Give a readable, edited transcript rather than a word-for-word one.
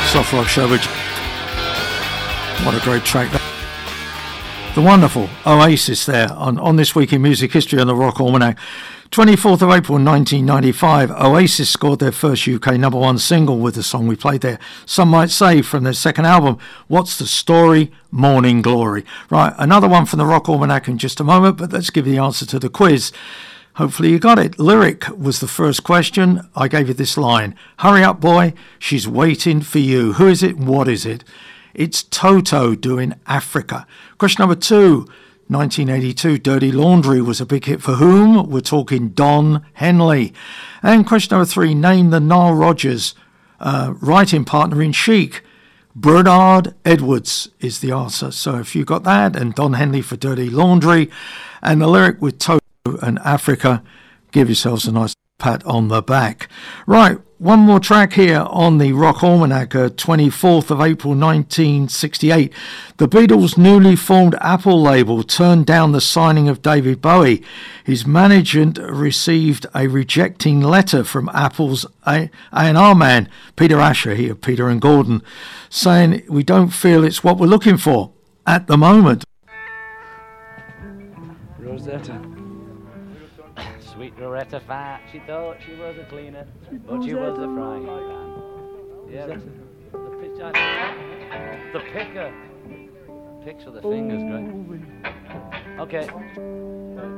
Soft Rock Show. What a great track. The wonderful Oasis there on This Week in Music History on the Rock Almanac. 24th of April 1995, Oasis scored their first UK number one single with the song we played there. Some might say from their second album, What's the Story? Morning Glory. Right, another one from the Rock Almanac in just a moment, but let's give you the answer to the quiz. Hopefully you got it. Lyric was the first question. I gave you this line. Hurry up, boy. She's waiting for you. Who is it? What is it? It's Toto doing Africa. Question number 2. 1982, Dirty Laundry was a big hit for whom? We're talking Don Henley. And question number 3, name the Nile Rodgers writing partner in Chic. Bernard Edwards is the answer. So if you got that, and Don Henley for Dirty Laundry, and the lyric with Toto and Africa, give yourselves a nice pat on the back. Right, one more track here on the Rock Almanac, 24th of April 1968. The Beatles' newly formed Apple label turned down the signing of David Bowie. His management received a rejecting letter from Apple's A&R man, Peter Asher, here, Peter and Gordon, saying, we don't feel it's what we're looking for at the moment. Rosetta. Sweet Loretta Fat, she thought she was a cleaner, but she was a frying pan. Yeah, the picker. Picks with the fingers, great. Okay.